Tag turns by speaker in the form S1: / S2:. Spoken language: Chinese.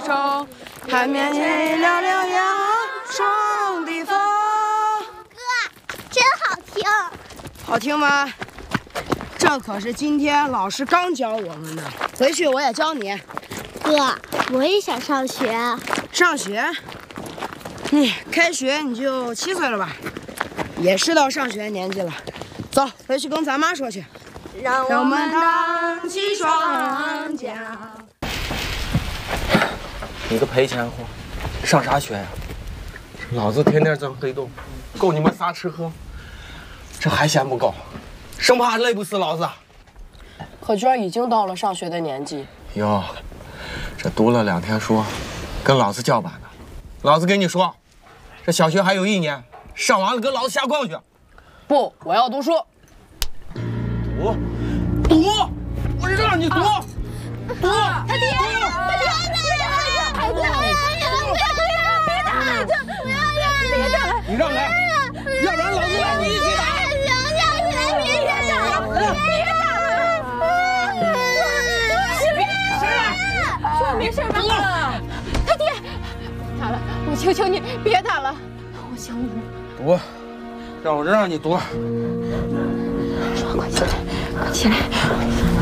S1: 手，海面前凉凉阳爽的风。
S2: 哥，真好听。
S1: 好听吗？这可是今天老师刚教我们的，回去我也教你。
S2: 哥，我也想上学。
S1: 上学？开学你就7岁了吧？也是到上学年纪了。走，回去跟咱妈说去。让我们荡起双桨。
S3: 你个赔钱货，上啥学呀？老子天天挣黑洞，够你们仨吃喝，这还嫌不够，生怕累不死老子。
S4: 可娟已经到了上学的年纪。
S3: 哟，这读了2天书，跟老子叫板呢。老子跟你说，这小学还有1年，上完了跟老子下矿去。
S4: 不，我要读书。
S3: 读，我让你读，读。
S2: 他爹，孩子，别打孩子，别打！
S3: 你让开，要不然老子让你一起打。
S2: 别打！
S4: 没事吧？他爹，打了，我求求你别打了，我求你。
S3: 读，让我让你读。
S4: 快起来，快起来！